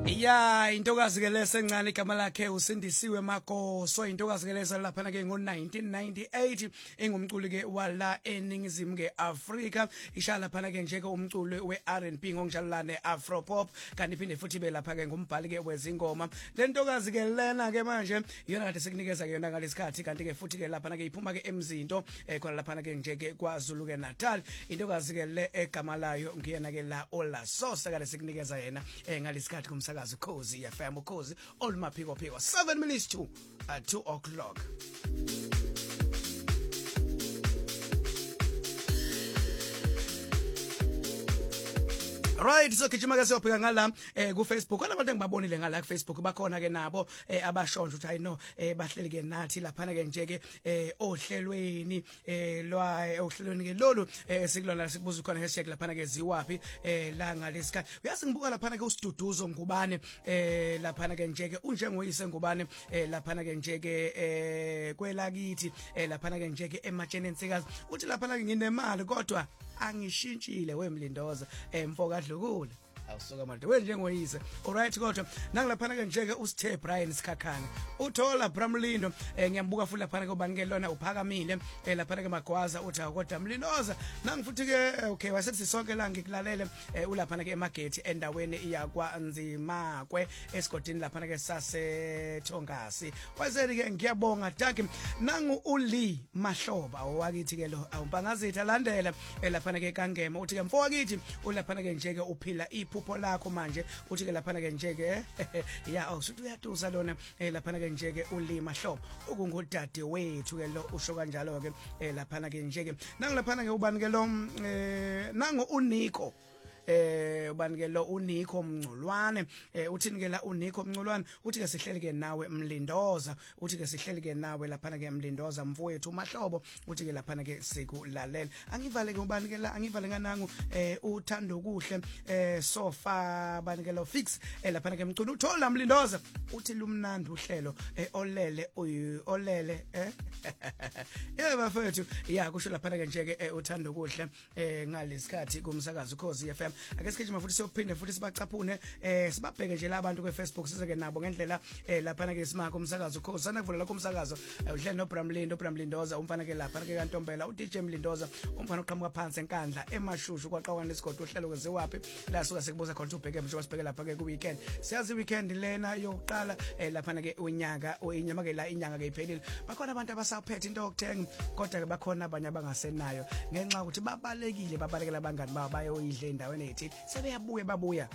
Ya intokazi ke lesencane igama lakhe uSindisiwe Magoso intokazi ke lesa lapha ke ngo1998 engumculi ke wala eningizimu ke Africa ishala lapha ke nje ke umculi weR&B ngongijalane Afropop kanti phinde futhi be lapha ke ngumbhali ke wezingoma lentokazi ke lena ke manje iyona kade sekunikeza ke yona ngalesikhathi kanti ke futhi ke lapha ke iphuma ke emzinto khona lapha ke nje ke kwaZulu ke Natal intokazi ke le egama layo ngiyena ke la Ola Sosa kade sekunikeza yena ngalesikhathi kumsakazi Khosi FM Khosi olumaphiko phiko 7 minutes to 2 o'clock. Right, so kijima ke siyobheka ngala ku Facebook. Abantu engibabonile ngala ku Facebook bakhona ke nabo abashonje uthi I know bahleli ke nathi lapha ke nje ke ohlelweni ohlelweni ke lolu sikulona sikubuza khona hashtag lapha ke ziwapi la ngalesikhathi. Uyazi ngibuka lapha ke uSiduduzo Ngubane lapha ke nje ke unjengoyise Ngubane lapha ke nje ke kwelakithi lapha ke nje ke ematsheni ensikazi uthi lapha ke nginemali kodwa angishintshile wemlindoza mfoka Dlukule awusoka manje wenjengoyise alright kodwa nangilapha ke nje ke uSithe Brian Sikhakhane uthola Bramlindo ngiyambuka futhi lapha ke ubanike lona uphakamile lapha ke Magwaza uthi kodwa Mlindoza nangifuthi ke okay wasethi sonke la ngikulalele ulapha ke eMageti endaweni yakwaNzimakwe esigodini lapha ke sase Thongasi wasethi ke ngiyabonga Daki nangu uLee Mahloba owakithi ke lo awumpangazitha landela lapha ke Kangema uthi ke mfokakithi ulapha ke nje ke uphila iphupho lakho manje uthi ke lapha ke nje ke ya awusuthi uyatusa lona lapha ke nje ke uLee Mahloba ukungudade wethu ke lo usho kanjalo ke lapha ke nje ke nangilapha ke ubani ke lo nangu uNico ubani ke lo uNico Mngculwane uthini ke la uNico Mngculwane uthi ke sihleli ke nawe Mlindoza uthi ke sihleli ke nawe lapha ke Mlindoza mfowethu Mahlobo uthi ke lapha ke sikulalela angivale ke ubani ke la angivale nganangu uthando kuhle sofa bani ke lo fix lapha ke Mcunu uthola Mlindoza uthi lumnandi uhlelo olele yeah bafethu yeah kusho lapha ke nje ke uthando kuhle ngalesikhathi kumsakazi Khosi FM ake sikijima futhi siyophinde futhi sibacaphune sibabheke nje labantu kweFacebook sizeke nabo ngendlela lapha ke simaka umsakazo Khosi sana kuvula lokho umsakazo uhleli no Bramlindoza umfana ke lapha ke kaNtombela uDJ Mlindoza umfana oqhamuka phansi enkandla emashushu kwaqhawana lesigodi uhlelo kweziwapi la suka sikubuza khona ubheke nje wasibheke lapha ke ku weekend siyazi weekend lena yokuqala lapha ke unyaka inyama ke la inyanga ke iphelile bakhona abantu abasaphethe into yokuthenga kodwa ke bakhona abanye abangasenayo ngenxa ukuthi babalekela abangani babo bayoyidla endaweni ethi sebeyabuya babuya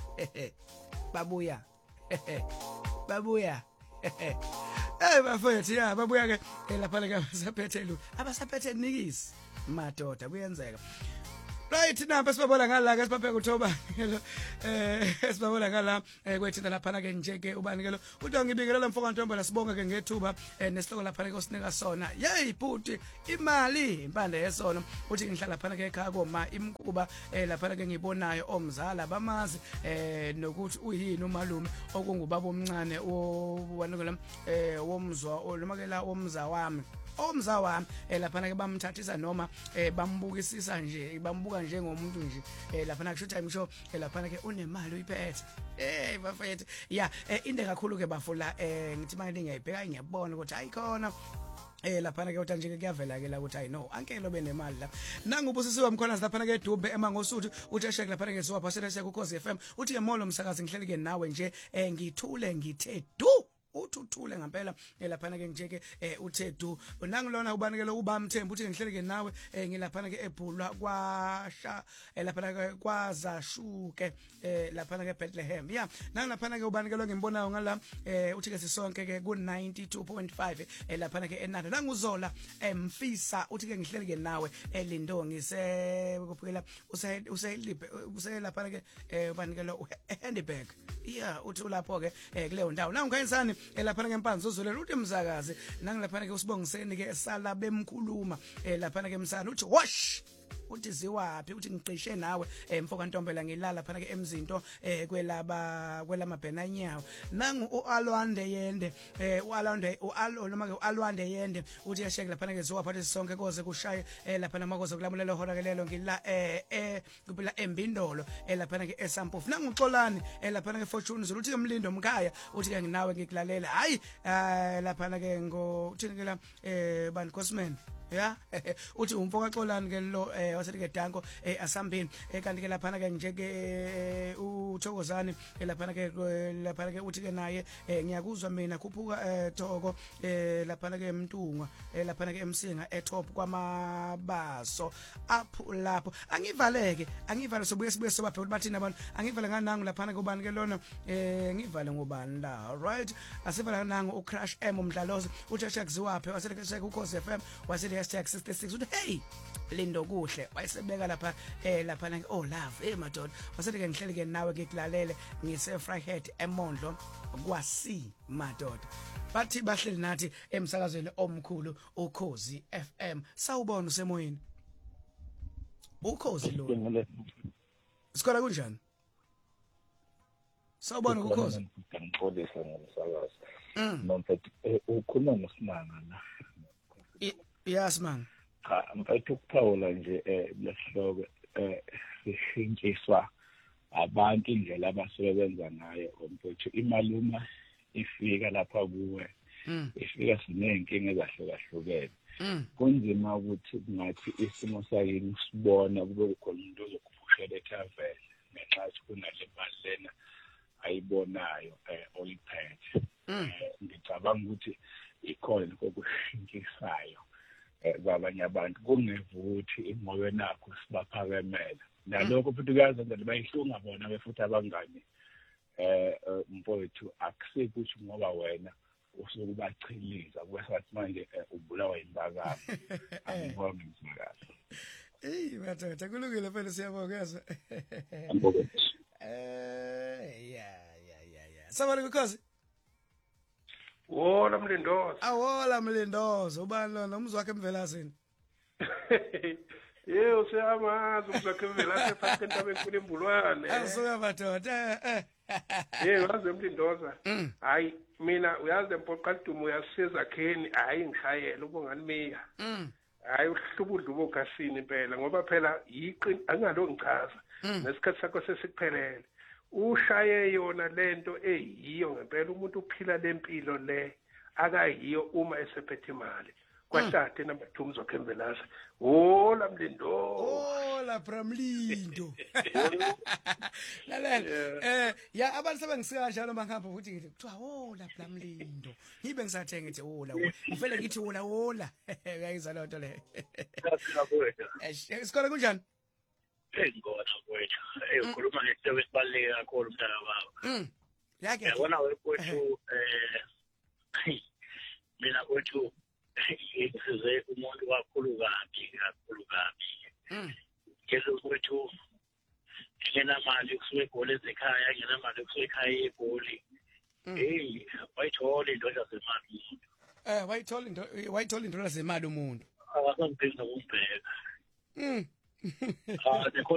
bafethu ya babuya ke lapha ke abasaphethe nikisi madoda kuyenzeka. Right namba sibabona ngala ke sibabheka uThoba sibabona ngala kwethina lapha ke nje ke ubani ke lo uthi ngibingelela mfoka Ntombela sibonga ke ngethuba nesihloko lapha ke osinika sona yey bhuti imali impande yesona uthi ngihlala lapha ke ekhaya koma imkuba lapha ke ngibonayo omzala bamazi nokuthi uyini umalume okungubaba omncane owanukela womzwa noma ke la womza wami lapha ke bamthathisa noma bambukisisa nje bambuka njengomuntu nje lapha kusho time show lapha ke unemali uyiphethe bafethu yeah inde kakhulu ke bafula ngithi manje ngiyayibheka ngiyabona ukuthi ayikhona lapha ke uthi nje kuyavela ke la ukuthi I know ankelo benemali la nangubusisiwe mkhonazi lapha ke Dube emangosuthi uthi eshek lapha ke siwapha sele ku Khosi FM uthi ke molo umsakazi ngihleli ke nawe nje ngithule ngithe du uthuthule ngempela lapha ke nje ke uthe du nangilona ubani ke lo ubamthembu uthi ngihleli ke nawe ngilapha ke ebhulwa kwasha lapha ke kwazashuke lapha ke Bethlehem yeah nangilapha ke ubani ke lo ngimbonayo ngala uthi ke sisonke ke ku 92.5 lapha ke enanda nanguzola Mfisa uthi ke ngihleli ke nawe elindongi kuphela lapha ke ubani ke lo Handberg yeah uthi lapho ke kuleyo ndawo nangikayisani lapha ngempanzi uzolela uthi msakazi nangilapha ke usibongiseni ke sala bemkhuluma lapha ke msana uthi wash uthi ziwaphi uthi ngicishe nawe mfoka Ntombela ngilala phana ke emzinto kwelamabhena nyawo nangu uAlwande Yende uAlo noma ke uAlwande Yende uthi yasheke lapha ke ziwaphathe sonke koze kushaye lapha namakoze kulamulela hora ke lelo ngila kuphela embindolo lapha ke eSampofu nangu Xolani lapha ke Fortune uthi umlindo mkhaya uthi ke nginawe ngikulalela hayi lapha ke uthini ke la bani Cosman ya uthi umfoka Xolani ke lo wasethi ke Danko asambini kanti ke lapha ke nje ke uThokozani lapha ke uthi ke naye ngiyakuzwa mina khuphuka Thoko lapha ke Mntungwa lapha ke eMsinga etop kwamabaso apho lapho angivale sibuye sobaphe bathina abantu angivale nganangu lapha ke ubani ke lona ngivale ngobani la right asivala nangu uCrush M umdlalozo uthi kuziwaphe wasethi ke uKhosi FM wasethi #66 uthi hey lindo kuhle wayesebeka lapha lapha ke oh love madoda wasethi ke ngihleli ke nawe ke kulalele ngise Fryhead eMondlo kwasi madoda bathi bahleli nathi emsakazweni omkhulu uKhosi FM sawubona usemoyeni uKhosi lo sikole kunjani sawubona uKhosi ngixolisa ngomsakazo nomfethu ukhuluma noSimanga la yes man mfethu ukuphawula nje lesihloko sishintshiswa abantu indlela abasebenza ngayo mfethu imali uma ifika lapha kuwe ifika sinenkinga ezahlukahlukene kunzima ukuthi kungathi isimo sakini sibona kube khona umuntu ozokuphushela ethaveni ngenxa yokuthi kunale mali lena ayibonayo oyiphethe ngicabanga ukuthi ikhona kokushintshisayo kwabanye abantu kungevuthi imoyo nakho sibaphakemela nalokho futhi kuyazenza bayihlunga bona befuthi abangani mfowethu akusikho ukuthi ngoba wena usukubachiliza kwesathi manje ubulawa imbakala angibonge msakazi madoda kulungile phela siyabonga ya sabona because wola Mlindoza awola Mlindoza ubani lona umzwakhe emvelazini yebo siyamazi umzwakhe emvelazini phansi entabeni kulembulwane asuka madoda yebo wazi Mlindoza hayi mina uyazi empoqa lidumo uyasiza kheni hayi ngishayela ubongani miya hayi uhlubudla ubokasini impela ngoba phela yiqini angalo ngichaza nesikhathi sakho sesikuphelele ushaye yona lento eyiyo ngempela umuntu uphila lempilo le akayiyo uma esephethe imali kwashade number 2 umzwakhe emvelaza hola Mlindo hola Bramlindo lalela ya abantu sebengisika kanjalo mangihamba ukuthi ngithi kuthiwa hola Bramlindo ngibe ngisathe ngithi hola ngifele ngithi hola uyayizwa lonto le isikole kunjani ngona kwethu ukhuluma ngesito esibaluleke kakhulu umntana baba yake yabona wethu mina kwethu ngisize umuntu kakhulu kabi ngeke kwethu ngenamali kusuke egoli ezekhaya ngenamali kusuke ekhaya egoli wayithola indodla zemali umuntu wayithola indodla zemali umuntu akasangiphinda kumbheka